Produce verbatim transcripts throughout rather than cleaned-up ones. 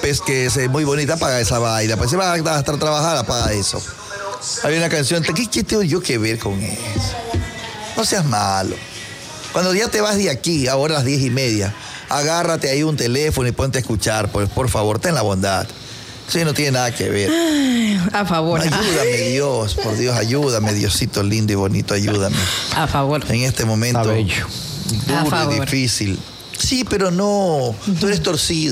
López, que es muy bonita, apaga esa vaina. Pues si vas a estar a trabajar, apaga eso. Hay una canción, ¿qué, qué tengo yo que ver con eso? No seas malo. Cuando ya te vas de aquí, ahora a las diez y media, agárrate ahí un teléfono y ponte a escuchar, pues por favor, ten la bondad. Sí, no tiene nada que ver. Ay, a favor. Ayúdame, Dios, por Dios, ayúdame, Diosito lindo y bonito, ayúdame. A favor. En este momento Cabello. duro y difícil. Sí, pero no, tú eres torcido.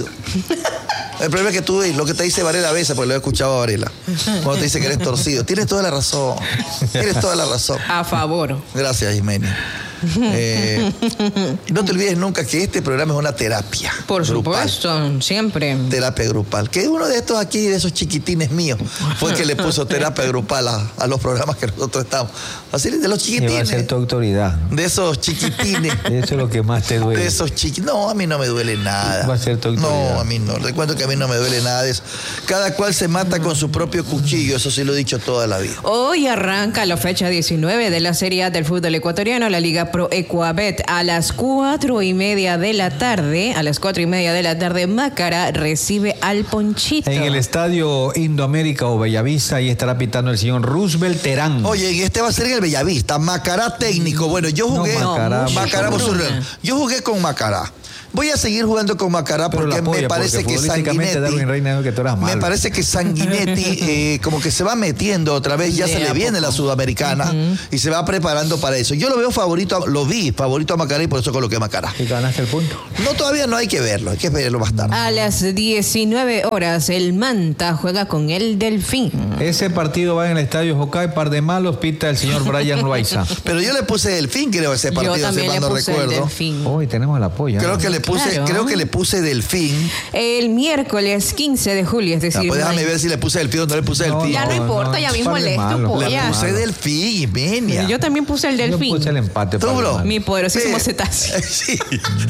El problema es que tú, lo que te dice Varela a veces, porque lo he escuchado a Varela, cuando te dice que eres torcido. Tienes toda la razón, tienes toda la razón. A favor. Gracias, Jimeni. Eh, no te olvides nunca que este programa es una terapia. Por grupal. supuesto, siempre. Terapia grupal. Que uno de estos aquí, de esos chiquitines míos, fue el que le puso terapia grupal a, a los programas que nosotros estamos. Así de los chiquitines. Y va a ser tu autoridad. De esos chiquitines. Eso es lo que más te duele. De esos chiquitines. No, a mí no me duele nada. Va a ser tu autoridad. No, a mí no. Recuerdo que a mí no me duele nada de eso. Cada cual se mata con su propio cuchillo. Eso sí lo he dicho toda la vida. Hoy arranca la fecha diecinueve de la Serie A del fútbol ecuatoriano, la Liga Pro Ecuabet. A las cuatro y media de la tarde, a las cuatro y media de la tarde, Macará recibe al Ponchito. En el estadio Indoamérica o Bellavista, ahí estará pitando el señor Roosevelt Terán. Oye, este va a ser en el Bellavista. Macará técnico. Bueno, yo jugué. No, Macará, Macará, Macará. Yo jugué con Macará. Voy a seguir jugando con Macará Pero porque apoya, me parece porque que Sanguinetti, Darwin Reina, que tú eras malo. me parece que Sanguinetti eh, como que se va metiendo otra vez, ya De se le a viene poco. la Sudamericana uh-huh. y se va preparando para eso. Yo lo veo favorito, lo vi favorito a Macará y por eso coloqué Macará. ¿Y ganaste el punto? No, todavía no hay que verlo, hay que verlo más tarde. A las diecinueve horas, el Manta juega con el Delfín. Ese partido va en el estadio Jocay, par de malos, pita el señor Brian Loaiza. Pero yo le puse Delfín, creo, ese partido, Yo también si le mal no puse el recuerdo. Delfín. Hoy tenemos el apoyo. Creo ¿no? que le puse, Claro. creo que le puse Delfín. El miércoles quince de julio, es decir, Ah, pues déjame mañana. ver si le puse Delfín o no le puse No, Delfín. Ya no, No, importa, no, ya es mismo par de lees tu malo, Le polla. puse Delfín, Menia. Yo también puse el Yo Delfín. puse el empate. ¿Tú, par de bro? malos. Mi poderosísimo Sí. cetáceo. Sí.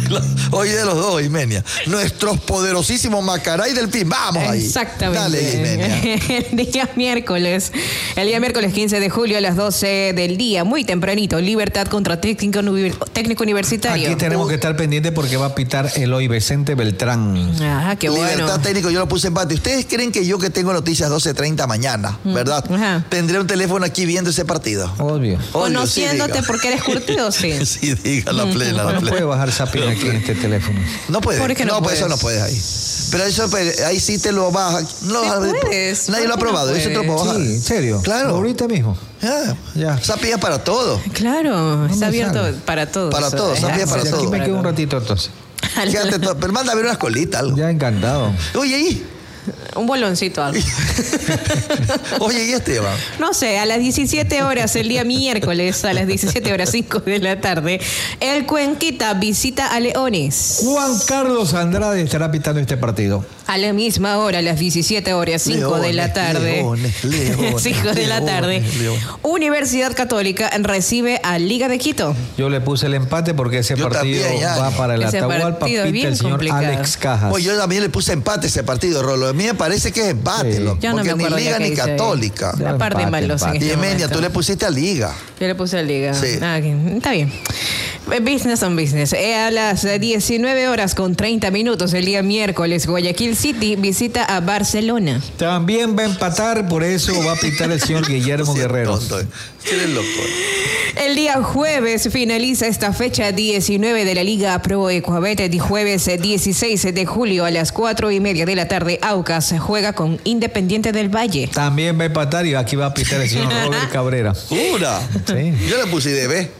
Oye, de los dos, Imenia. Nuestros poderosísimos Macará y Delfín. Vamos ahí. Exactamente. Dale, Imenia. El día miércoles, el día miércoles quince de julio a las doce del día, muy tempranito, Libertad contra Técnico, técnico Universitario. Aquí tenemos que estar pendientes porque va a pitar Eloy Vicente Beltrán. Ah, qué bueno. Libertad técnico, yo lo puse empate. Ustedes creen que yo que tengo noticias doce treinta mañana, ¿verdad? Ajá. Tendré un teléfono aquí viendo ese partido. Obvio. Obvio, Conociéndote sí, diga. porque eres curtido, sí. Sí, diga la plena, la No plena. puede bajar Sapien aquí en este teléfono. No puede. ¿Por qué no no, pues eso puedes? no puedes ahí. Pero eso pues, ahí sí te lo baja. No, Sí puedes. Nadie lo ha ¿Por qué no probado. Eso te lo puedo bajar. Sí, ¿en serio? Claro. Ahorita mismo. Ya. Ya. Sapia para todo. Claro, está me abierto sale. para todos. Para todos, Ah, sabía para sí, Y aquí todo. me quedo un ratito entonces. Fíjate todo. Pero manda a ver unas colitas, algo. Ya encantado. Oye, ahí. Un boloncito, algo. Oye, ¿y Esteban? No sé, a las diecisiete horas, el día miércoles, a las diecisiete horas cinco de la tarde, el Cuenquita visita a Leones. Juan Carlos Andrade estará pitando este partido. A la misma hora, a las diecisiete horas cinco de la Leones, tarde. Leones, leones, cinco de la leones, tarde. leones. Universidad Católica recibe a Liga de Quito. Yo le puse el empate porque ese Yo partido también, ya. va para el Ese Atahualpa, partido es pita bien el señor complicado. Alex Cajas. Oye, yo también le puse empate a ese partido, Rolo. A mí me parece que es empate, Sí. loco, Yo no porque me acuerdo ni ya Liga qué ni hice ahí. Católica. Ya. La par de empate, malos en empate. este Y Emenia, momento. tú le pusiste a Liga. Yo le puse a Liga. Sí. Ah, ok. Está bien. Business on business. Eh, A las diecinueve horas con treinta minutos el día miércoles, Guayaquil City visita a Barcelona. También va a empatar, por eso va a pitar el señor Guillermo Sí, Guerrero. tonto, eh. Sí, eres loco. El día jueves finaliza esta fecha diecinueve de la Liga Pro Ecuabet. El jueves dieciséis de julio a las cuatro y media de la tarde, Aucas juega con Independiente del Valle. También va a empatar y aquí va a pitar el señor Robert Cabrera. Pura. Sí. Yo le puse I D B.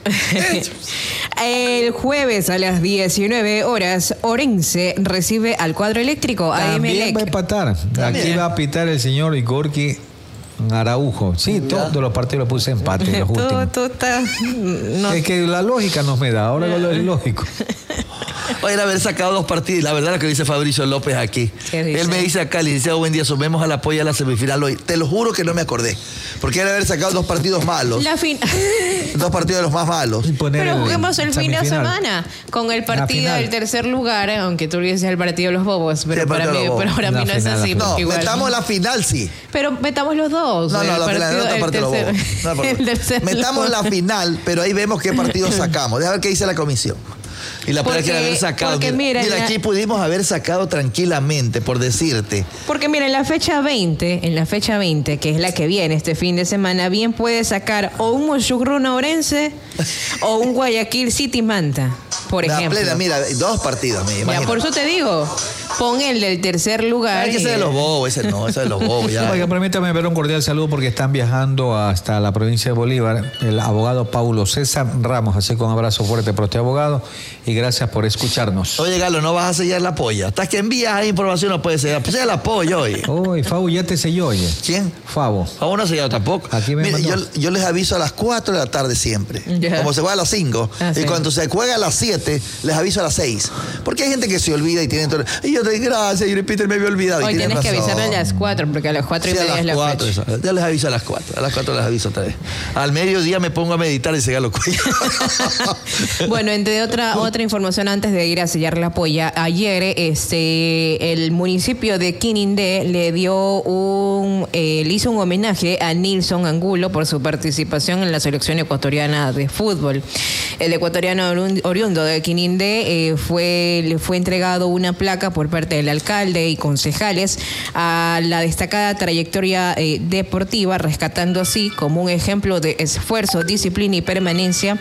El jueves a las diecinueve horas, Orense recibe al cuadro eléctrico a También va a Emelec. empatar. Aquí También. va a pitar el señor Igorki Araujo. Sí, todos los partidos le puse empate, los Tú, últimos. tú estás... no- Es que la lógica nos me da, ahora lo es lógico. Oye, haber sacado dos partidos. La verdad lo que dice Fabricio López aquí. ¿Qué dice? Él me dice acá, licenciado, buen día, sumemos al apoyo a la semifinal hoy. Te lo juro que no me acordé. Porque era haber sacado dos partidos malos. La fin... Dos partidos de los más malos. Y poner Pero juguemos el fin de semifinal. semana con el partido final. del tercer lugar, aunque tú dices el partido de los bobos, pero Sí, el para partido de mí, los pero bobos. para La mí no es final, así. la No, porque igual- metamos la final, sí. Pero metamos los dos. No, no, el la final, no partido- otro el partido de los tercer- bobos. No, el tercer metamos la lugar. final, pero ahí vemos qué partidos sacamos. Déjame ver qué dice la comisión. Y la pena Porque- que haber sacado. porque mira, mira, mira, la- aquí pudimos haber sacado tranquilamente, por decirte. Porque mira, en la fecha veinte, en la fecha veinte, que es la que viene este fin de semana, bien puede sacar o un Moshugruno Orense o un Guayaquil City Manta, por La ejemplo. plena, mira, dos partidos, me Ya, imagino. por eso te digo, pon el del tercer lugar. Ay, que ese y- de los bobos, ese no, ese de los bobos. Ya. Oiga, permítame ver un cordial saludo porque están viajando hasta la provincia de Bolívar el abogado Paulo César Ramos, así que un abrazo fuerte para usted, abogado, y gracias por escucharnos. Oye, Galo, no vas a sellar la polla. Hasta que envías ahí información no puedes sellar. Pues sella la polla, oye. Uy, Fabo, ya te selló, oye. ¿Quién? Fabo. A uno no ha sellado tampoco. Aquí me Mire, yo, mandó. yo les aviso a las cuatro de la tarde siempre. Ya. Como se juega a las cinco. Ah, y sí. cuando se juega a las siete, les aviso a las seis. Porque hay gente que se olvida y tiene todo. Y yo te digo, gracias, y Peter me había olvidado. Hoy y tienes que razón. avisarle a las cuatro, porque a las cuatro y Sí, a media las es la cuatro, fecha. esa. Ya les aviso a las cuatro. A las cuatro les aviso otra vez. Al mediodía me pongo a meditar y se galo cuello. Bueno, entre otra otra información antes de ir a sellar la polla, ayer este el municipio de Quinindé le dio un eh, le hizo un homenaje a Nilson Angulo por su participación en la selección ecuatoriana de fútbol. El ecuatoriano orun- oriundo de Quinindé eh, fue le fue entregado una placa por parte del alcalde y concejales a la destacada trayectoria eh, deportiva, rescatando así como un ejemplo de esfuerzo, disciplina y permanencia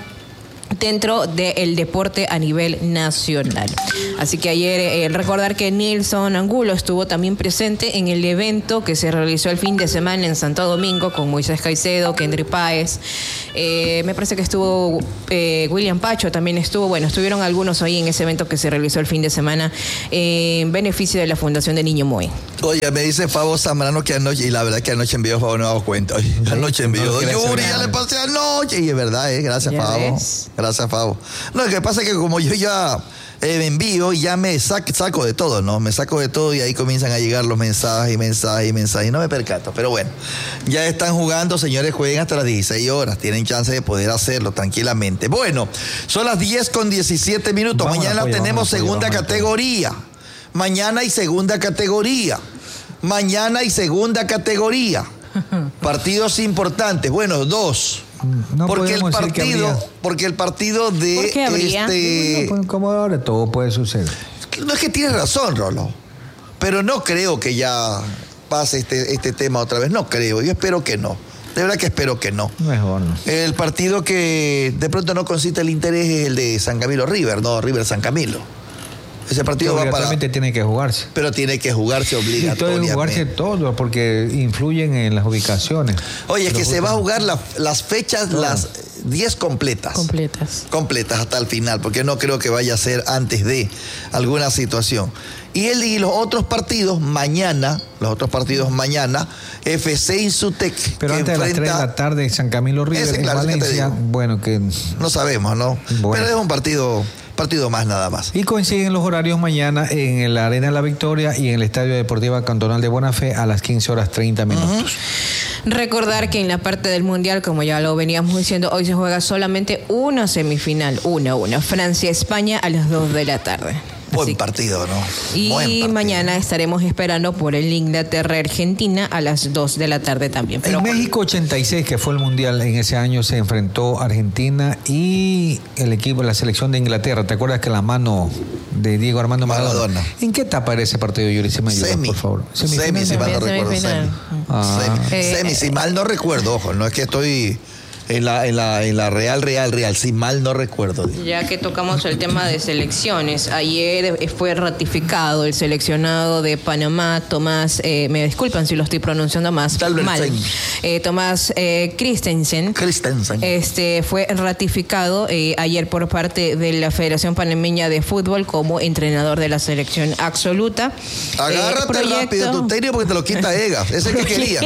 dentro del deporte a nivel nacional. Así que ayer eh, recordar que Nilson Angulo estuvo también presente en el evento que se realizó el fin de semana en Santo Domingo con Moisés Caicedo, Kendry Páez, eh, me parece que estuvo eh, William Pacho también estuvo, bueno, estuvieron algunos ahí en ese evento que se realizó el fin de semana eh, en beneficio de la Fundación de Niño Moe. Oye, me dice Fabo Zambrano que anoche, y la verdad que anoche envió Fabo, no me he dado cuenta. Oye, anoche envió, no, Don gracias, Yuri, ya gracias. le pasé anoche. Y es verdad, eh, gracias, Ya Fabo. ves. Gracias, Fabo. No, lo que pasa es que como yo ya eh, me envío y ya me sac- saco de todo, ¿no? Me saco de todo y ahí comienzan a llegar los mensajes y mensajes y mensajes. Y no me percato. Pero bueno, ya están jugando, señores, jueguen hasta las dieciséis horas. Tienen chance de poder hacerlo tranquilamente. Bueno, son las diez con diecisiete minutos. Vamos a la Mañana polla, tenemos vamos a la polla, segunda vamos a la polla. categoría. Mañana hay segunda categoría. Mañana hay segunda categoría. Partidos importantes. Bueno, dos. No porque el podemos decir que partido, habría. porque el partido de ¿Por qué habría? este Pues, como ahora todo puede suceder. no es que tienes razón, Rolo. Pero no creo que ya pase este, este tema otra vez. No creo. Yo espero que no. De verdad que espero que no. Mejor no. El partido que de pronto no concita el interés es el de San Camilo River, no River San Camilo. Ese partido va para. Obligatoriamente tiene que jugarse. Pero tiene que jugarse Y todo obligatoriamente. jugarse todo, porque influyen en las ubicaciones. Oye, es que Los se va a otros- jugar la- las fechas, Todo. las diez completas. Completas. Completas hasta el final, porque no creo que vaya a ser antes de alguna situación. Y, el, y los otros partidos mañana, los otros partidos mañana, F C Insutec, Pero que antes de las tres de enfrenta, la tarde, San Camilo River, Ese, en claro, es que te Valencia, digo. bueno, que... no sabemos, ¿no? Bueno. Pero es un partido, partido más nada más. Y coinciden los horarios mañana en la Arena de la Victoria y en el Estadio Deportivo Cantonal de Buena Fe a las quince horas treinta minutos. Recordar que en la parte del Mundial, como ya lo veníamos diciendo, hoy se juega solamente una semifinal, una, una. Francia-España a las dos de la tarde. Buen Así- partido, ¿no? Y Buen partido. mañana estaremos esperando por el Inglaterra-Argentina a las dos de la tarde también. Pero En México ochenta y seis, que fue el Mundial, en ese año se enfrentó Argentina y el equipo, la selección de Inglaterra. ¿Te acuerdas que la mano de Diego Armando Maradona? Maradona. ¿En qué etapa era ese partido, Yuri? Si me ayudas, Semi. por favor. Semi, ¿Semifinal? si mal no También recuerdo. semifinal. Semi. Ah. Semi. Eh, Semi, si mal no recuerdo, ojo, no es que estoy en la, en la, en la real, real, real, si mal no recuerdo. ya que tocamos el tema de selecciones, ayer fue ratificado el seleccionado de Panamá, Tomás, eh, me disculpan si lo estoy pronunciando más Talbert mal, Sen. eh, Tomás eh, Christensen. Christensen. Este fue ratificado eh, ayer por parte de la Federación Panameña de Fútbol como entrenador de la selección absoluta. Agárrate Eh, proyecto- rápido tu técnico porque te lo quita Ega. Ese es el que querían.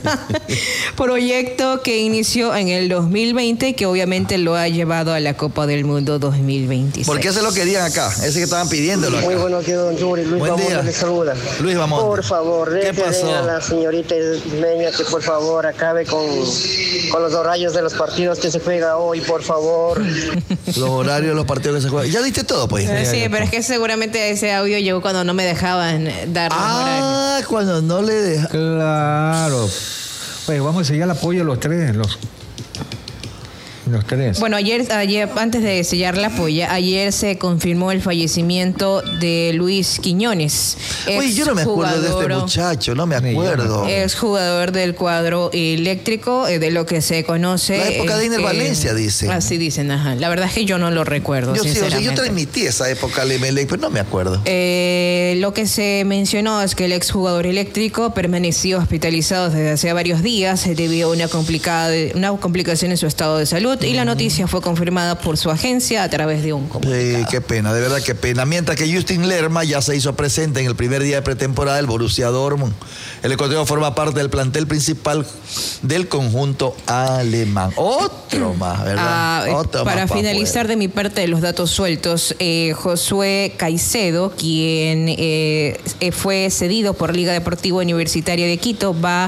Proyecto que inició en el dos mil veinte y que obviamente lo ha llevado a la Copa del Mundo dos mil veintiséis. ¿Por qué se lo querían acá? Ese que estaban pidiéndolo acá. Muy buenos días, don Yuri. Luis Buen Bamonde día. le saluda. Luis Bamonde. Por favor, ¿Qué deje pasó? a la señorita Ismeña que por favor acabe con, con los horarios de los partidos que se juega hoy, por favor. Los horarios de los partidos que se juegan. Ya diste todo, pues. Eh, Sí, pero es que seguramente ese audio llegó cuando no me dejaban dar los horarios. Ah, cuando no le deja. Claro. Oye, vamos a seguir el apoyo a los tres. Los... Los tres. Bueno, ayer, ayer, antes de sellar la polla, ayer se confirmó el fallecimiento de Luis Quiñones. Oye, yo no me acuerdo de este muchacho, no me acuerdo. Es jugador del cuadro eléctrico, eh, de lo que se conoce. La época de Iner eh, Valencia, dicen. Así dicen, ajá. La verdad es que yo no lo recuerdo, Yo sí, o sea, sinceramente. yo transmití esa época al Emelec, pero no me acuerdo. Eh, lo que se mencionó es que el exjugador eléctrico permaneció hospitalizado desde hace varios días eh, debido a una, complicada, una complicación en su estado de salud y la noticia fue confirmada por su agencia a través de un comunicado. Sí, qué pena, de verdad qué pena. Mientras que Justin Lerma ya se hizo presente en el primer día de pretemporada del Borussia Dortmund. El ecuatoriano forma parte del plantel principal del conjunto alemán. Otro más, ¿verdad? Ah, Otro para más pa' finalizar de mi parte de los datos sueltos, eh, Josué Caicedo, quien eh, fue cedido por Liga Deportiva Universitaria de Quito, va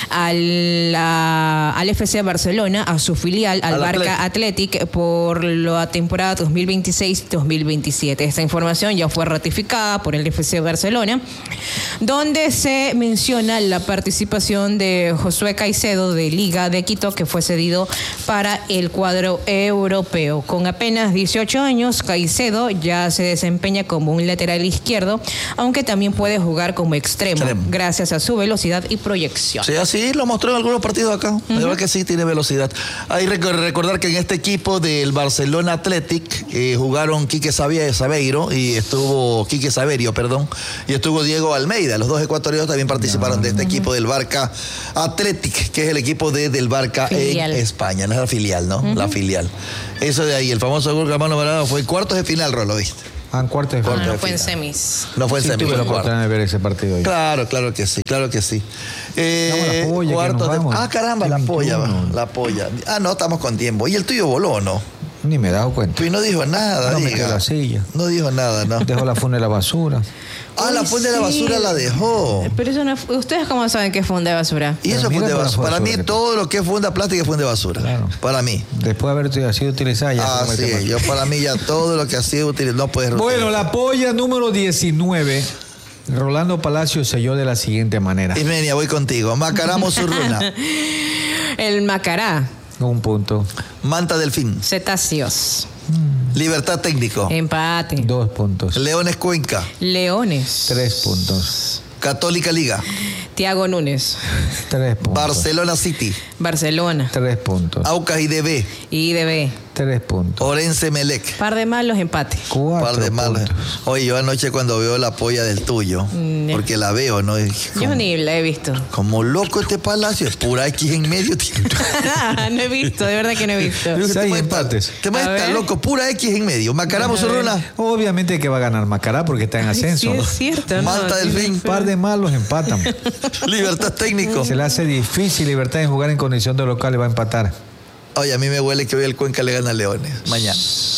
al, a, al F C Barcelona, a su filial, al, al Barca Athletic, por la temporada dos mil veintiséis dos mil veintisiete. Esta información ya fue ratificada por el F C Barcelona, donde se menciona la participación de Josué Caicedo de Liga de Quito, que fue cedido para el cuadro europeo. Con apenas dieciocho años, Caicedo ya se desempeña como un lateral izquierdo, aunque también puede jugar como extremo, extremo. gracias a su velocidad y proyección. Sí, así lo mostró en algunos partidos acá. Uh-huh. De verdad que sí, tiene velocidad. Hay que recordar que en este equipo del Barcelona Athletic eh, jugaron Quique Saveiro y estuvo Quique Saverio, perdón, y estuvo Diego Almeida. Los dos ecuatorianos también participaron no. de este uh-huh. equipo del Barca Athletic, que es el equipo de, del Barca filial. En España. No es la filial, ¿no? Uh-huh. La filial. Eso de ahí, el famoso gol que Armando Maradona fue cuartos de final, Rolo, ¿viste? Ah, en cuartos de final. Ah, no fue en semis. No fue en sí, semis. Tuve la oportunidad de ver ese partido hoy. Claro, claro que sí, claro que sí. Eh, la polla, cuartos de... Ah, caramba, la polla, no. la polla. Ah, no, estamos con tiempo. ¿Y el tuyo voló, no? Ni me he dado cuenta. Y no dijo nada, no diga. Me quedó la silla. No dijo nada, no. Dejó la funda de la basura. Ah, la funda de la basura sí. la dejó. Pero eso no es... ¿Ustedes cómo saben que es funda de basura? Y eso es funda de basura. Para mí que todo lo que es funda plástica es funda de basura. Claro. Para mí. Después de haber sido utilizada ya. Ah, sí. Yo para mí ya todo lo que ha sido utilizado no puede retirar. Bueno, la polla número diecinueve. Rolando Palacio selló de la siguiente manera. Ismenia, voy contigo. Macará Mosurruna. El Macará. Un punto. Manta Delfín. Cetáceos. Mm. Libertad Técnico. Empate. Dos puntos. Leones Cuenca. Leones. Tres puntos. Católica Liga. Tiago Núñez. Tres puntos. Barcelona City. Barcelona. Tres puntos. Aucas I D B. I D B. Tres puntos. Orense Melec. Par de malos, empate. Cuatro Par de malos. puntos. Oye, yo anoche cuando veo la polla del tuyo, mm, porque la veo, ¿no? Como, yo ni la he visto. Como loco este Palacio, es pura X en medio. No he visto, de verdad que no he visto. Seis empates. Te va a estar loco, pura X en medio. Macará Mosurruna. Obviamente que va a ganar Macará porque está en ascenso. Ay, sí, es cierto. Manta no, Delfín. Un par de malos empatan. Libertad Técnico. Se le hace difícil Libertad en jugar en condición de local y va a empatar. Oye, a mí me huele que hoy el Cuenca le gana a Leones. Mañana.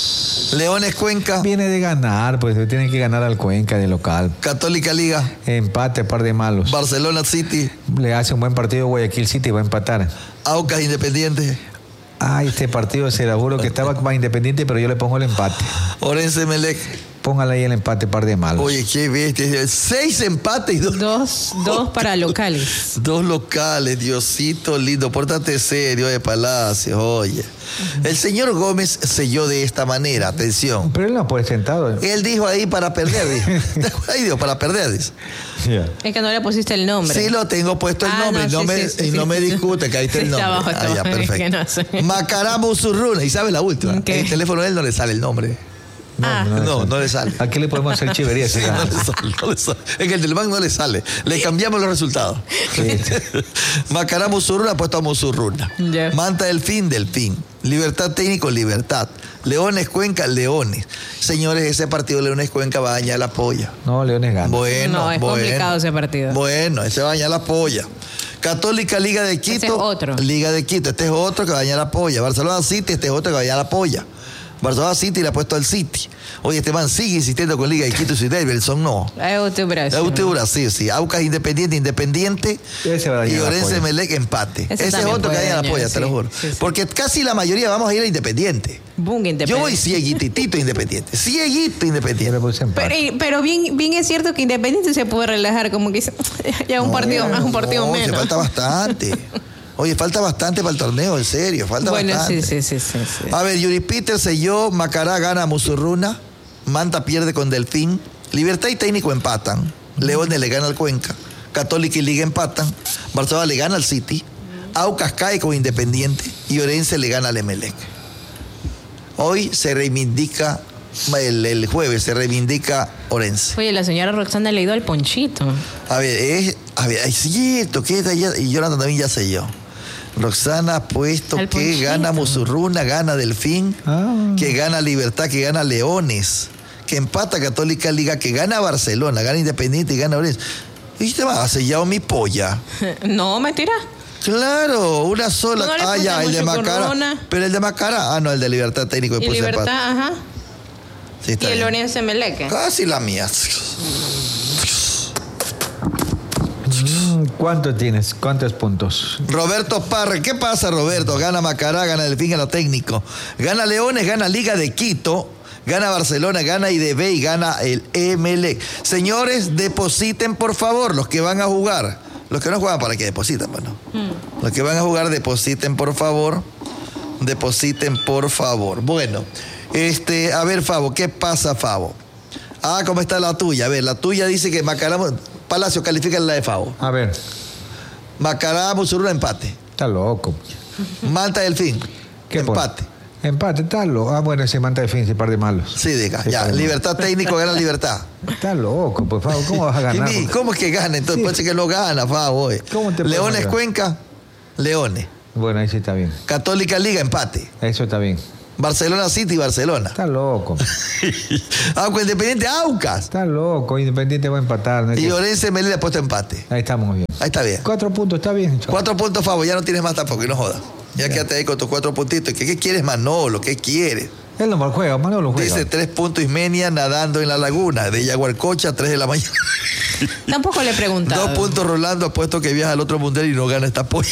Leones Cuenca. Viene de ganar, pues tiene que ganar al Cuenca de local. Católica Liga. Empate, par de malos. Barcelona City. Le hace un buen partido Guayaquil City y va a empatar. Aucas Independiente. Ah, este partido se la juro que estaba más Independiente, pero yo le pongo el empate. Orense Melec. Póngale ahí el empate, par de malos. Oye, qué bestia. Seis empates y dos. Dos, dos para locales. Dos locales, Diosito lindo. Pórtate serio de Palacio, oye. Uh-huh. El señor Gómez selló de esta manera, atención. Pero él no puede sentado. Él dijo ahí para perder, dijo. Ahí dijo, para perder, dice. Yeah. Es que no le pusiste el nombre. Sí, lo tengo puesto el ah, nombre. No, no sí, me, sí, sí, y no sí, me sí. discute que ahí está sí, el nombre. Está abajo, está ah, ya, abajo, perfecto. no sé. Macará Mosurruna. ¿Y sabes la última? Okay. El teléfono de él no le sale el nombre. No, ah. no, no, no le sale. Aquí le podemos hacer chivería. Sí, no, le sale, no le sale. Es que el del banco no le sale. Le cambiamos los resultados. Sí. Macará Mosurruna ha puesto a Mosurruna. Yeah. Manta Delfín, Delfín. Libertad Técnico, Libertad. Leones Cuenca, Leones. Señores, ese partido Leones Cuenca va a dañar la polla. No, Leones gana. Bueno, no, es bueno, complicado ese partido. Bueno, ese va a dañar la polla. Católica Liga de Quito. Este es otro. Liga de Quito. Este es otro que va a dañar la polla. Barcelona City, este es otro que va a dañar la polla. Barcelona City le ha puesto al City. Oye, este man sigue insistiendo con Liga de Quito y su Davidson no. Auto Brasil. Auto Brasil, sí. Aucas Independiente, Independiente. Y Orense Melec, empate. Ese, Ese es otro que daña la polla, sí, te lo juro. Sí, sí. Porque casi la mayoría vamos a ir a Independiente. Boom, Independiente. Yo voy cieguitito Independiente. Cieguito Independiente. Pero, pero bien, bien es cierto que Independiente se puede relajar, como que ya un partido más, un partido no, menos. Se falta bastante. Oye, falta bastante para el torneo, en serio, falta bueno, bastante. sí, sí, sí, sí, sí. A ver, Yuri Peter selló, Macará gana a Musurruna, Manta pierde con Delfín, Libertad y Técnico empatan, Leones le gana al Cuenca, Católica y Liga empatan, Barcelona le gana al City, Aucas cae con Independiente y Orense le gana al Emelec. Hoy se reivindica, el, el jueves se reivindica Orense. Oye, la señora Roxana le ha ido al ponchito. A ver, es, a ver, es cierto que esta ya, y Jonathan también ya selló. Roxana ha puesto Al que ponchito. gana Musurruna, gana Delfín, Ah. que gana Libertad, que gana Leones, que empata Católica Liga, que gana Barcelona, gana Independiente y gana Orense. ¿Y te va? ¿Ha sellado mi polla? No, mentira. Claro, una sola. No le ah, ya, el de mucho con Macará. Rona. Pero el de Macará, ah, no, el de Libertad Técnico Y después se empata. Libertad, ajá. Sí, Y está el bien. Orense Meleque. Casi la mía. Mm, ¿Cuánto tienes? ¿Cuántos puntos? Roberto Parra, ¿qué pasa, Roberto? Gana Macará, gana Delfín, gana Técnico. Gana Leones, gana Liga de Quito, gana Barcelona, gana I D B y gana el Emelec. Señores, depositen, por favor, los que van a jugar. Los que no juegan, ¿para qué depositan? Bueno, mm. Los que van a jugar, depositen, por favor. Depositen, por favor. Bueno, este, a ver, Favo, ¿qué pasa, Favo? Ah, ¿cómo está la tuya? A ver, la tuya dice que Macará, Palacio, califica la de Favo. A ver, Macará, Musurruna, empate. está loco. Manta Delfín, ¿Qué empate. pone? Empate, está loco. Ah, bueno, ese Manta de fin, se par de malos. Sí, diga, Sí, ya. par de Libertad Técnico gana Libertad. Está loco, por favor, ¿cómo vas a ganar? Y mi, ¿cómo es que gana? Entonces Sí. puede ser que no gana, Favo. eh. ¿Cómo te puedes Leones ganar? Cuenca, Leones. Bueno, ahí sí está bien. Católica Liga, empate. Eso está bien. Barcelona City, Barcelona. Está loco. Aucas Independiente, Aucas. Está loco. Independiente va a empatar. ¿no? Y Orense Melilla ha puesto empate. Ahí estamos bien. Ahí está bien. Cuatro puntos, está bien. chaval. Cuatro puntos, Favo, ya no tienes más tampoco, y no jodas. Ya quédate ahí con tus cuatro puntitos. ¿Qué, qué quieres, Manolo? ¿Qué quieres? Él no mal juega, Manolo juega. Dice tres puntos Ismenia nadando en la laguna. De Yaguarcocha, tres de la mañana. Tampoco le he preguntado. Dos puntos Rolando, apuesto que viaja al otro mundial y no gana esta polla.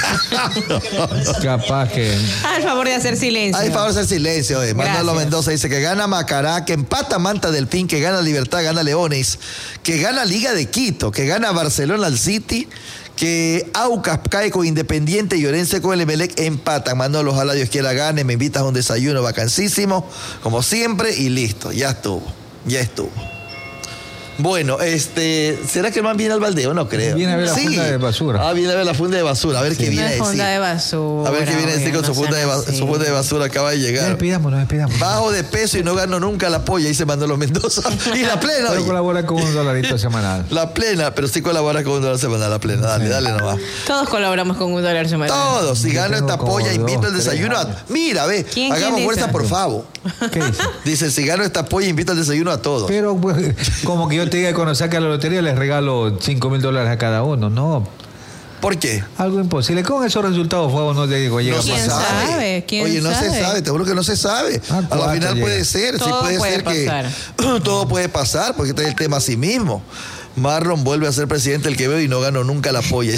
Capaz que... Al favor de hacer silencio. Hay favor de hacer silencio. Eh. Manolo Gracias. Mendoza dice que gana Macará, que empata Manta Delfín, que gana Libertad, gana Leones, que gana Liga de Quito, que gana Barcelona al City, que Aucas cae con Independiente y Orense con el Emelec empatan. Manolo, ojalá Dios quiera gane, me invitas a un desayuno vacancísimo, como siempre, y listo, ya estuvo, ya estuvo. Bueno, este, ¿será que el man viene al baldeo? No creo. Viene a ver la funda de basura. Ah, viene a ver la funda de basura, a ver qué viene a Una decir. funda de basura. A ver qué viene a decir con su oye, funda, de, no ba- sean su funda de así. basura, acaba de Ya llegar. despidámonos, despidamos. Bajo de peso y no gano nunca la polla, dice Manolo Mendoza. Y la plena, Pero oye. colabora con un dolarito semanal. La plena, pero sí colabora con un dólar semanal, la plena. Dale, dale nomás. Todos colaboramos con un dólar semanal. Todos, si Yo gano tengo esta como polla, invito dos, al desayuno tres a... años. Mira, ve, ¿Quién, hagamos quién fuerza dice? por Favo. ¿Qué dice? Dice, si gano esta polla, invito al desayuno a todos. Pero pues, como que yo te diga que cuando saque la lotería les regalo cinco mil dólares a cada uno. No, ¿Por qué? algo imposible. Con esos resultados, Fuego, no te digo, llega No a se ¿Quién pasar. sabe. sabe? ¿Quién Oye, no se sabe? sabe, te juro que no se sabe. Ah, A la cuatro final llega. puede ser, sí Todo puede, puede ser que todo puede pasar, porque está el tema así mismo. Marlon vuelve a ser presidente del Quevedo y no ganó nunca la polla.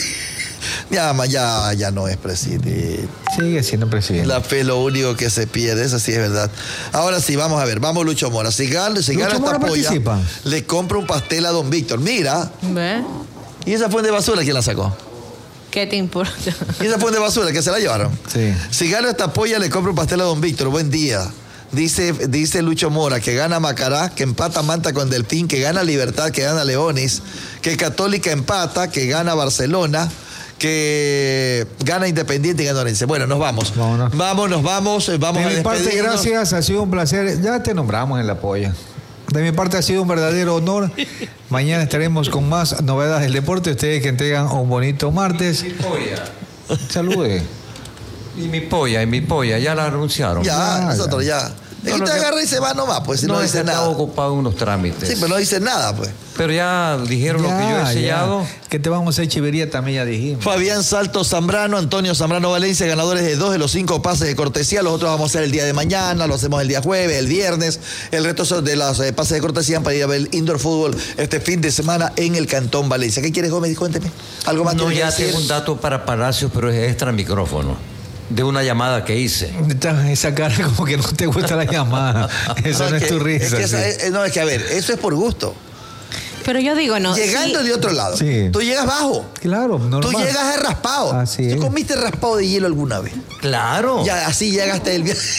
ya, ma, ya, ya no es presidente. Sigue siendo presidente. La fe es lo único que se pierde, eso sí es verdad. Ahora sí, vamos a ver, vamos Lucho Mora. Si gana, si Lucho gana esta Mora polla, participa. le compro un pastel a don Víctor. Mira, ¿Ve? ¿y esa fuente de basura quién la sacó? ¿Qué te importa? ¿Y esa fuente de basura que se la llevaron? Sí. Si gana esta polla, le compro un pastel a don Víctor. Buen día. Dice, dice Lucho Mora que gana Macará, que empata Manta con Delfín, que gana Libertad, que gana Leones, que Católica empata, que gana Barcelona, que gana Independiente y gana Orense. Bueno, nos vamos. Vámonos. Vámonos, vamos, eh, vamos De a mi parte, despedirnos. gracias, ha sido un placer. Ya te nombramos en la polla. De mi parte ha sido un verdadero honor. Mañana estaremos con más novedades del deporte. Ustedes que entregan un bonito martes. Mi polla. Salude. Y mi polla, y mi polla, ya la anunciaron. Ya, Ya, nosotros ya. Es No, que no, te que- agarra y se va nomás, pues si no, no, dice es que nada. estaba ocupado en unos trámites. Sí, pero no dice nada, pues. Pero ya dijeron lo que yo Ya, he sellado. ya. Que te vamos a Echeverría también, ya dijimos. Fabián Salto Zambrano, Antonio Zambrano Valencia, ganadores de dos de los cinco pases de cortesía. Los otros vamos a hacer el día de mañana, lo hacemos el día jueves, el viernes. El resto son de los eh, pases de cortesía para ir a ver el indoor fútbol este fin de semana en el Cantón Valencia. ¿Qué quieres, Gómez? Cuénteme. ¿Algo más No, tienes que ya decir? tengo un dato para Palacios, pero es extra micrófono. De una llamada que hice. Esa cara como que no te gusta la llamada. Eso no, es que- tu risa. es que esa sí. es- no, es que a ver, eso es por gusto. Pero yo digo, no. Llegando sí. de otro lado. Sí. Tú llegas bajo. Claro, normal. Tú llegas de raspado. Así ¿Tú es. comiste raspado de hielo alguna vez? Claro. Ya, así llegaste el viaje.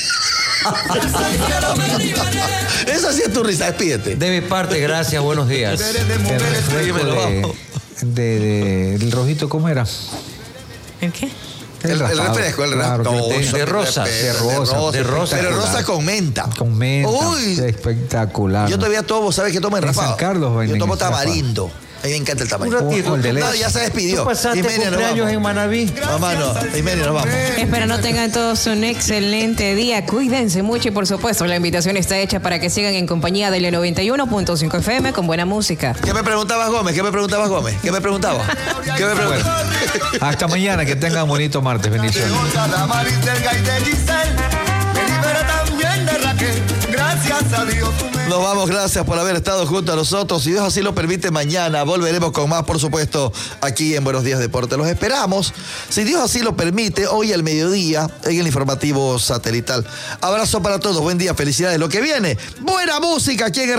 Esa sí es tu risa, despídete. De mi parte, gracias, buenos días. El refresco Dímelo, de, vamos. de, de- el rojito, ¿cómo era? ¿El qué? El, el raspado. refresco, el Claro, refresco. que de- eso de que rosas, te- de rosas, de rosas. Pero espectacular. rosa con menta. Con menta. Uy. Espectacular. Yo todavía tomo, ¿sabes qué tomo en En raspado? San Carlos Yo venden tomo ese raspado. tamarindo. A mí me encanta el Un tamarindo. ratito. O el de leche. No, ya se despidió. ¿Tú pasaste Jiménez, nos cumpleaños vamos. en Manaví? Mamá, no. Jiménez, nos vamos. Espero no tengan todos un excelente día. Cuídense mucho y por supuesto la invitación está hecha para que sigan en compañía del noventa y uno punto cinco F M con buena música. ¿Qué me preguntabas, Gómez? ¿Qué me preguntabas, Gómez? ¿Qué me preguntabas? ¿Qué me preguntabas? Hasta mañana, que tengan bonito martes. Bendiciones. Gracias a Dios. Nos vamos, gracias por haber estado junto a nosotros. Si Dios así lo permite, mañana volveremos con más, por supuesto, aquí en Buenos Días Deporte. Los esperamos, si Dios así lo permite, hoy al mediodía en el informativo satelital. Abrazo para todos, buen día, felicidades. Lo que viene, buena música aquí en el